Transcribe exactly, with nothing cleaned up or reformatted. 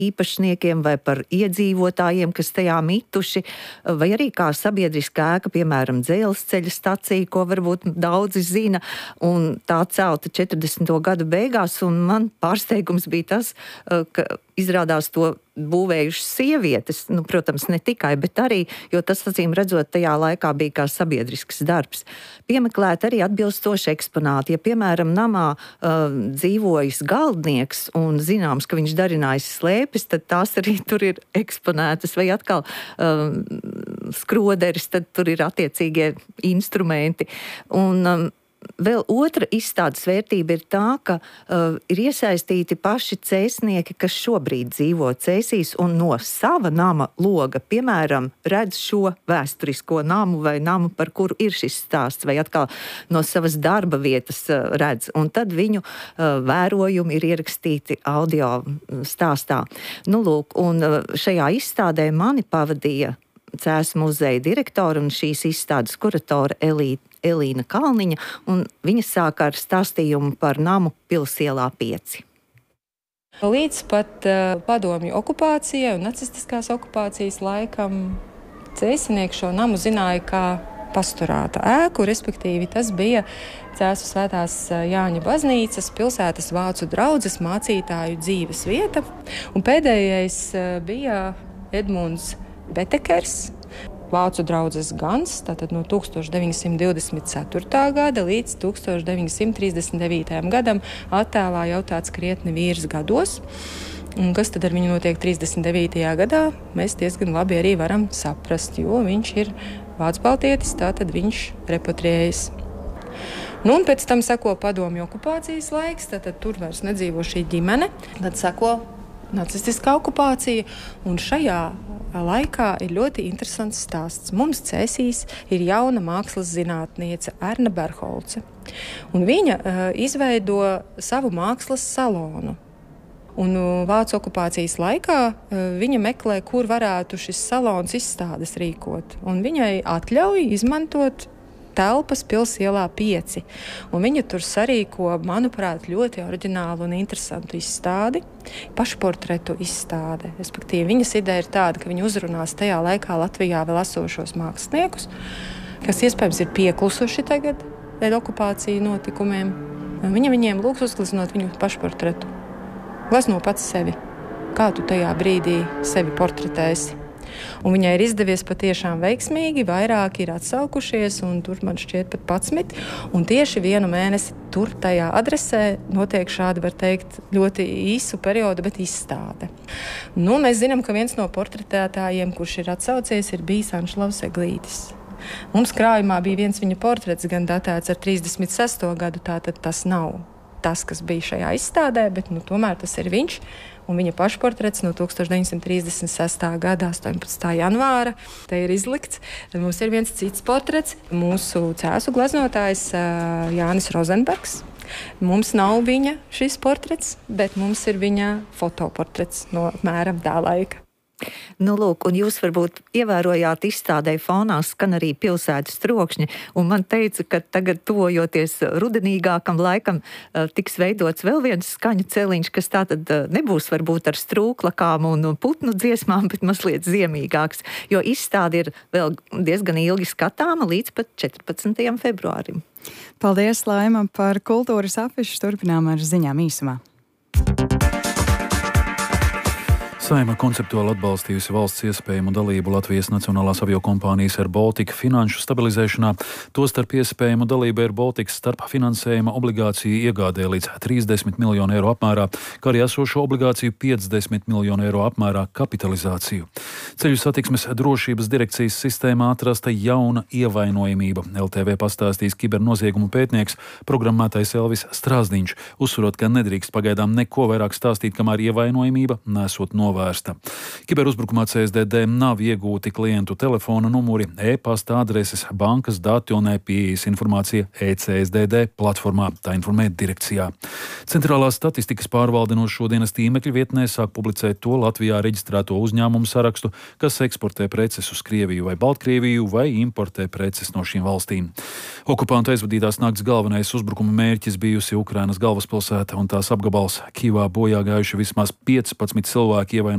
īpašniekiem vai par iedzīvotājiem, kas tajā mituši, vai arī kā sabiedriska ēka, piemēram, dzelzceļa stacija, ko varbūt daudzi zina, un tā celta četrdesmito gadu beigās, un man pārsteigums bija tas, ka izrādās to būvējušas sievietes, nu, protams, ne tikai, bet arī, jo tas, acīm redzot, tajā laikā bija kā sabiedrisks darbs. Piemeklēt arī atbilstoši eksponāti. Ja, piemēram, namā uh, dzīvojas galdnieks un zināms, ka viņš darinājis slēpes, tad tās arī tur ir eksponētas, vai atkal uh, skroderis, tad tur ir attiecīgie instrumenti. Un um, vēl otra izstādes vērtība ir tā, ka uh, ir iesaistīti paši cēsnieki, kas šobrīd dzīvo Cēsīs un no sava nama loga, piemēram, redz šo vēsturisko namu vai namu, par kuru ir šis stāsts, vai atkal no savas darba vietas uh, redz. Un tad viņu uh, vērojumi ir ierakstīti audio stāstā. Nu, lūk, un uh, šajā izstādē mani pavadīja Cēsu muzeja direktora un šīs izstādes kuratora Elīte Elīna Kalniņa, un viņa sāka ar stāstījumu par namu Pilsielā pieci. Līdz pat uh, padomju okupācijai un nacistiskās okupācijas laikam cēsinieki šo namu zināja kā pasturāta ēku, respektīvi tas bija Cēsu Svētās Jāņa baznīcas pilsētas vācu draudzes mācītāju dzīves vieta, un pēdējais uh, bija Edmunds Betekers, vācu draudzes Gans, tātad no tūkstoš deviņi simti divdesmit ceturtā gada līdz tūkstoš deviņi simti trīsdesmit devītajam gadam attēlā jau tāds krietni vīrs gados. Un kas tad ar viņu notiek trīsdesmit devītajā gadā, mēs diezgan labi arī varam saprast, jo viņš ir vācu baltietis, tātad viņš repatriējas. Nu, un pēc tam seko padomju okupācijas laiks, tātad tur vairs nedzīvo šī ģimene, tad seko nacistiskā okupācija, un šajā laikā ir ļoti interesants stāsts. Mums Cēsīs ir jauna mākslas zinātniece Erna Berholce, un viņa uh, izveido savu mākslas salonu. Un uh, vācu okupācijas laikā uh, viņa meklē, kur varētu šis salons izstādes rīkot, un viņai atļauj izmantot telpas Pilsielā pieci. Un viņa tur sarīko, manuprāt, ļoti oriģinālu un interesantu izstādi, pašportretu izstāde. Respektīvi, viņas ideja ir tāda, ka viņa uzrunās tajā laikā Latvijā vēl esošos māksliniekus, kas iespējams ir pieklusuši tagad dēļ okupāciju notikumiem. Viņa viņiem lūgs uzgleznot viņu pašportretu. Glezno pats sevi. Kā tu tajā brīdī sevi portretēsi? Un viņai ir izdevies patiešām veiksmīgi, vairāki ir atsaukušies, un tur man šķiet pat padsmit. Un tieši vienu mēnesi tur tajā adresē notiek šāda, var teikt, ļoti īsu periodu, bet izstāde. Nu, mēs zinām, ka viens no portretētājiem, kurš ir atsaucies, ir bijis Anšlavs Eglītis. Mums krājumā bija viens viņa portrets, gan datēts ar trīsdesmit sesto gadu, tātad tas nav tas, kas bija šajā izstādē, bet nu, tomēr tas ir viņš. Un viņa pašportrets no tūkstoš deviņi simti trīsdesmit sestā gada astoņpadsmitā janvāra. Te ir izlikts. Tad mums ir viens cits portrets. Mūsu cēsu gleznotājs uh, Jānis Rozenbergs. Mums nav viņa šis portrets, bet mums ir viņa fotoportrets no apmēram tā laika. Nu, lūk, un jūs varbūt ievērojāt izstādē fonā skan arī pilsētas trokšņi, un man teica, ka tagad tuvojoties rudenīgākam laikam tiks veidots vēl viens skaņu celiņš, kas tātad nebūs varbūt ar strūklakām un putnu dziesmām, bet mazliet ziemīgāks, jo izstāde ir vēl diezgan ilgi skatāma līdz pat četrpadsmitajam februārim. Paldies, Laima, par kultūras afišu. Turpinām ar ziņām īsumā. Saeima konceptuāli atbalstījusi valsts iespējamu dalību Latvijas Nacionālās aviokompānijas Air Baltica finanšu stabilizēšanā, tostarp iespējamu dalību Air Baltica starp finansējuma obligāciju iegādē līdz trīsdesmit miljonu eiro apmērā, kā arī esošo obligāciju piecdesmit miljonu eiro apmērā kapitalizāciju. Ceļu satiksmes drošības direkcijas sistēmā atrasta jauna ievainojamība. L T V pastāstīs kibernoziegumu pētnieks, programmētais Elvis Strāzdiņš, uzsverot, ka nedrīkst pagaidām neko vairāk stāstīt, kamēr ievainojamība nesot novērsta. Kiberuzbrukumā C S D D nav iegūti klientu telefona numuri, e-pasta adreses, bankas dati un e-pieejas informācija e C S D D platformā, tā informē direkcijā. Centrālā statistikas pārvalde no šodienas tīmekļa vietnē sāk publicēt to Latvijā reģistrēto uzņēmumu sarakstu, kas eksportē preces uz Krieviju vai Baltkrieviju vai importē preces no šīm valstīm. Okupantu aizvadītās nakts galvenais uzbrukuma mērķis bijusi Ukrainas galvaspilsēta un tās apgabals. Kijivā bojā gājuši vismaz piecpadsmit cilvēki, ievainoti